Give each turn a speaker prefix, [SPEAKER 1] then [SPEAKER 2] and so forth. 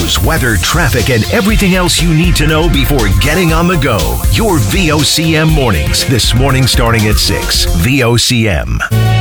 [SPEAKER 1] news, weather, traffic, and everything else you need to know before getting on the go. Your VOCM mornings. This morning starting at 6. VOCM.